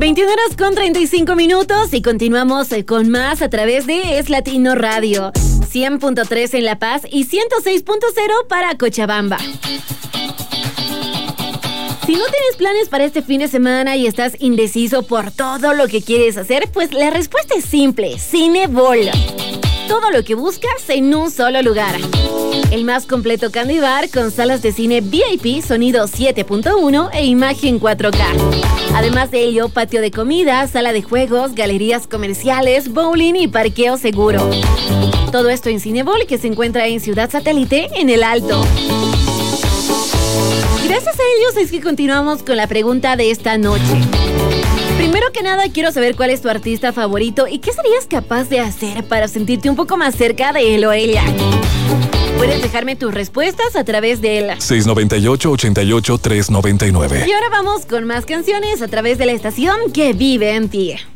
21:35 y continuamos con más a través de Es Latino Radio. 100.3 en La Paz y 106.0 para Cochabamba. Si no tienes planes para este fin de semana y estás indeciso por todo lo que quieres hacer, pues la respuesta es simple: Cinebol. Todo lo que buscas en un solo lugar. El más completo Candy Bar con salas de cine VIP, sonido 7.1 e imagen 4K. Además de ello, patio de comida, sala de juegos, galerías comerciales, bowling y parqueo seguro. Todo esto en Cinebol, que se encuentra en Ciudad Satélite, en El Alto. Gracias a ellos es que continuamos con la pregunta de esta noche. Primero que nada, quiero saber cuál es tu artista favorito y qué serías capaz de hacer para sentirte un poco más cerca de él o ella. Puedes dejarme tus respuestas a través del 698-88-399. Y ahora vamos con más canciones a través de la estación que vive en ti.